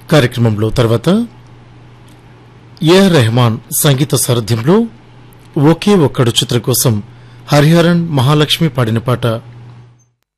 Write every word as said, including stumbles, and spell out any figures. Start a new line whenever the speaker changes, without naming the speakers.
కార్యక్రమంలో తర్వాత ఏఆర్ రెహమాన్ సంగీత సారథ్యంలో ఒకే ఒక్కడు చిత్రం కోసం హరిహరన్ మహాలక్ష్మి పాడిన పాట